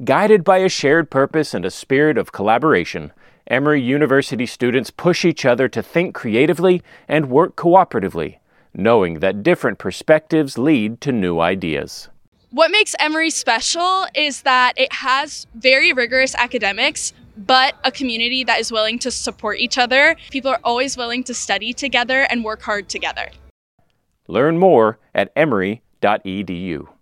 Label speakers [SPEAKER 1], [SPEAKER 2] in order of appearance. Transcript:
[SPEAKER 1] Guided by a shared purpose and a spirit of collaboration, Emory University students push each other to think creatively and work cooperatively, knowing that different perspectives lead to new ideas.
[SPEAKER 2] What makes Emory special is that it has very rigorous academics, but a community that is willing to support each other. People are always willing to study together and work hard together.
[SPEAKER 1] Learn more at emory.edu.